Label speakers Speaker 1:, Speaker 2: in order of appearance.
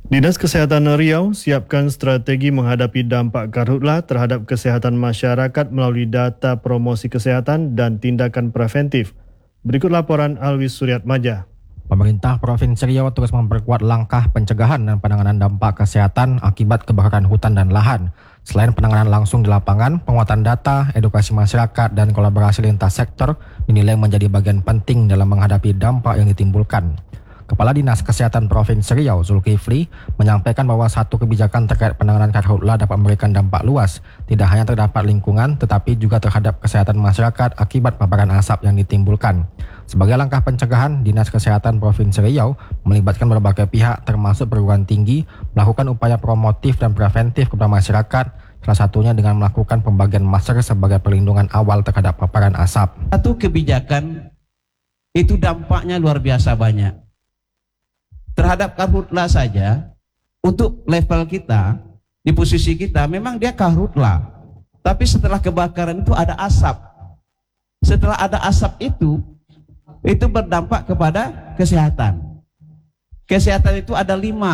Speaker 1: Dinas Kesehatan Riau siapkan strategi menghadapi dampak karhutla terhadap kesehatan masyarakat melalui data promosi kesehatan dan tindakan preventif. Berikut laporan Alwis Suryatmaja.
Speaker 2: Pemerintah Provinsi Riau terus memperkuat langkah pencegahan dan penanganan dampak kesehatan akibat kebakaran hutan dan lahan. Selain penanganan langsung di lapangan, penguatan data, edukasi masyarakat, dan kolaborasi lintas sektor dinilai menjadi bagian penting dalam menghadapi dampak yang ditimbulkan. Kepala Dinas Kesehatan Provinsi Riau, Zulkifli, menyampaikan bahwa satu kebijakan terkait penanganan karhutla dapat memberikan dampak luas, tidak hanya terdapat lingkungan, tetapi juga terhadap kesehatan masyarakat akibat paparan asap yang ditimbulkan. Sebagai langkah pencegahan, Dinas Kesehatan Provinsi Riau melibatkan berbagai pihak termasuk perguruan tinggi, melakukan upaya promotif dan preventif kepada masyarakat, salah satunya dengan melakukan pembagian masker sebagai perlindungan awal terhadap paparan asap.
Speaker 3: Satu kebijakan itu dampaknya luar biasa banyak. Terhadap karhutla saja, untuk level kita, di posisi kita, memang dia karhutla. Tapi setelah kebakaran itu ada asap. Setelah ada asap itu berdampak kepada kesehatan. Kesehatan itu ada 5.